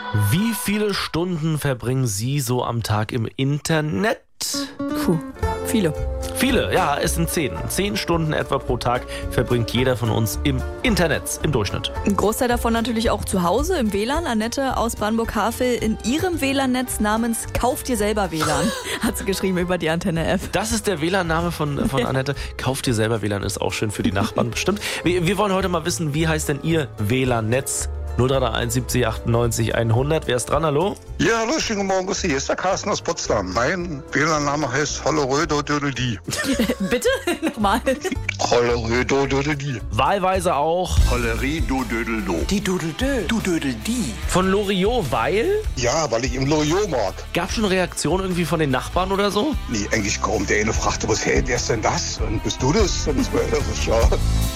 Wie viele Stunden verbringen Sie so am Tag im Internet? Viele. Viele, ja, es sind 10. 10 Stunden etwa pro Tag verbringt jeder von uns im Internet, im Durchschnitt. Ein Großteil davon natürlich auch zu Hause im WLAN. Annette aus Brandenburg-Havel in ihrem WLAN-Netz namens Kauf dir selber WLAN, hat sie geschrieben über die Antenne-App. Das ist der WLAN-Name von Annette. Kauf dir selber WLAN, ist auch schön für die Nachbarn bestimmt. Wir wollen heute mal wissen, wie heißt denn Ihr WLAN-Netz? 0331 70 98 100. Wer ist dran? Hallo? Ja, hallo, schönen guten Morgen. Hier ist der Carsten aus Potsdam. Mein WLAN-Name heißt Hollerödo-Dödel-Die. Bitte? Nochmal. Hollerödo-Dödel-Die. Wahlweise auch Holleri-Do-Dödel-Do. Die Dodeldö, du Dödel-Die. von Loriot, weil? Ja, weil ich im Loriot mag. Gab schon Reaktionen irgendwie von den Nachbarn oder so? Nee, eigentlich kaum. Der eine fragte, was, hey, wer ist denn das? Und bist du das? Und das war ja.